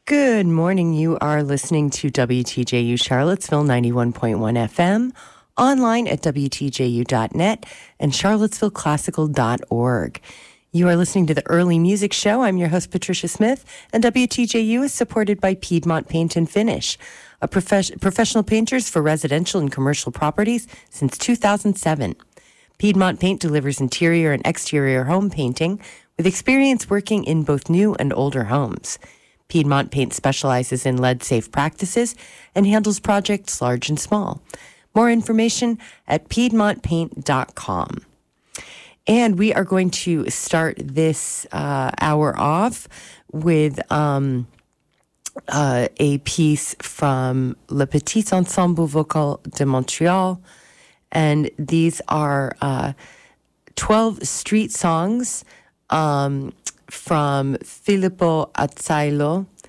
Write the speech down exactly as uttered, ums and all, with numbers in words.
Good morning. You are listening to W T J U Charlottesville ninety-one point one F M, online at W T J U dot net and charlottesville classical dot org. You are listening to the Early Music Show. I'm your host, Patricia Smith, and W T J U is supported by Piedmont Paint and Finish, a prof- professional painters for residential and commercial properties since two thousand seven. Piedmont Paint delivers interior and exterior home painting with experience working in both new and older homes. Piedmont Paint specializes in lead-safe practices and handles projects large and small. More information at piedmont paint dot com. And we are going to start this uh, hour off with um, uh, a piece from Le Petit Ensemble Vocal de Montreal. And these are uh, twelve street songs um, from Filippo Azzailo,